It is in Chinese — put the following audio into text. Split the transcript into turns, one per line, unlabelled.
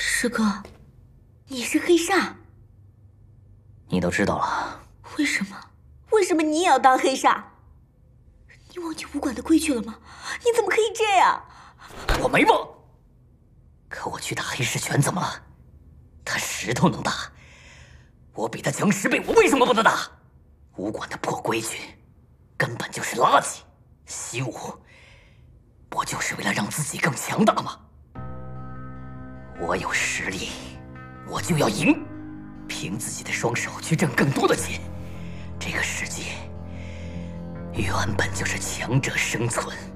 师哥，你是黑煞，
你都知道了。
为什么？为什么你也要当黑煞？你忘记武馆的规矩了吗？你怎么可以这样？
我没忘。可我去打黑石拳怎么了？他石头能打，我比他强10倍，我为什么不能打？武馆的破规矩，根本就是垃圾。习武，不就是为了让自己更强大吗？我有实力，我就要赢，凭自己的双手去挣更多的钱。这个世界原本就是强者生存。